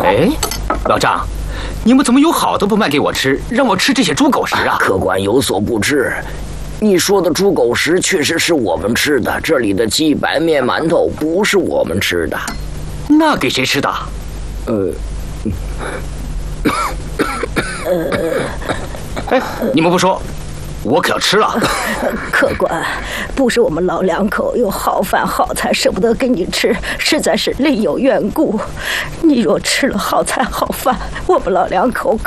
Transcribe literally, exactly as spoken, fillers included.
哎，老张，你们怎么有好的不卖给我吃，让我吃这些猪狗食啊？ 客官有所不知，你说的猪狗食确实是我们吃的，这里的鸡、白面、馒头不是我们吃的。 那给谁吃的？ 呃， 哎，你们不说，我可要吃了。 客官，不是我们老两口有好饭好菜舍不得给你吃，实在是另有缘故。你若吃了好菜好饭，我们老两口